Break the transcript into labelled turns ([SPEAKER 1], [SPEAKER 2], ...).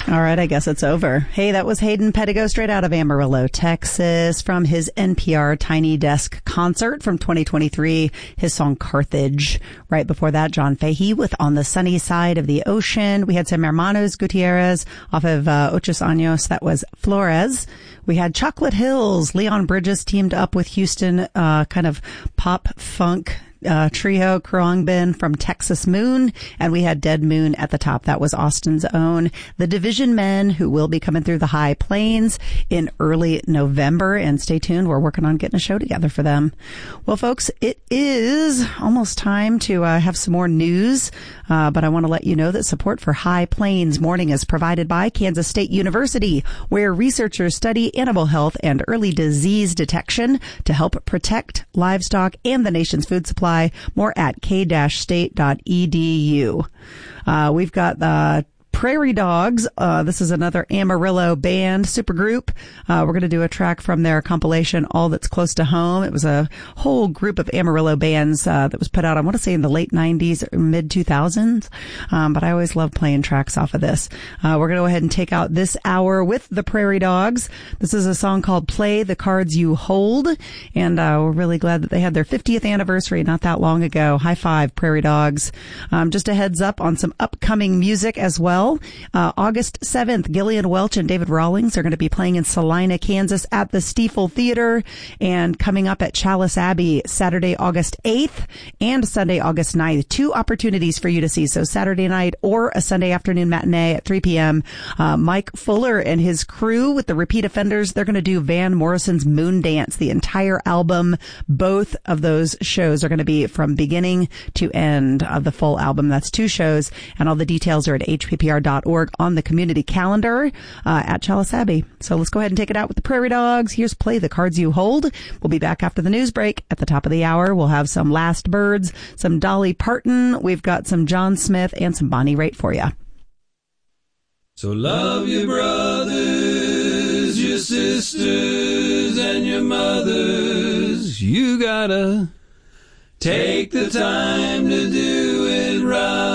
[SPEAKER 1] All right, I guess it's over. Hey, that was Hayden Pettigo straight out of Amarillo, Texas, from his NPR Tiny Desk concert from 2023, his song Carthage. Right before that, John Fahey with On the Sunny Side of the Ocean. We had some Hermanos Gutierrez off of Ochos Años. That was Flores. We had Chocolate Hills. Leon Bridges teamed up with Houston, kind of pop funk trio Khruangbin from Texas Moon, and we had Dead Moon at the top. That was Austin's own The Division Men, who will be coming through the High Plains in early November, and stay tuned. We're working on getting a show together for them. Well, folks, it is almost time to have some more news, but I want to let you know that support for High Plains Morning is provided by Kansas State University, where researchers study animal health and early disease detection to help protect livestock and the nation's food supply. More at k-state.edu. We've got the Prairie Dogs. This is another Amarillo band supergroup. We're going to do a track from their compilation, All That's Close to Home. It was a whole group of Amarillo bands that was put out, I want to say, in the late 90s or mid 2000s. But I always love playing tracks off of this. We're going to go ahead and take out this hour with the Prairie Dogs. This is a song called Play the Cards You Hold. And we're really glad that they had their 50th anniversary not that long ago. High five, Prairie Dogs. Just a heads up on some upcoming music as well. August 7th, Gillian Welch and David Rawlings are going to be playing in Salina, Kansas at the Stiefel Theater, and coming up at Chalice Abbey Saturday, August 8th and Sunday, August 9th. 2 opportunities for you to see. So Saturday night or a Sunday afternoon matinee at 3 p.m. Mike Fuller and his crew with the Repeat Offenders, they're going to do Van Morrison's Moon Dance, the entire album. Both of those shows are going to be from beginning to end of the full album. That's 2 shows, and all the details are at hppr.org on the community calendar at Chalice Abbey. So let's go ahead and take it out with the Prairie Dogs. Here's Play the Cards You Hold. We'll be back after the news break. At the top of the hour, we'll have some Last Birds, some Dolly Parton. We've got some John Smith and some Bonnie Raitt for you.
[SPEAKER 2] So love your brothers, your sisters, and your mothers. You gotta take the time to do it right.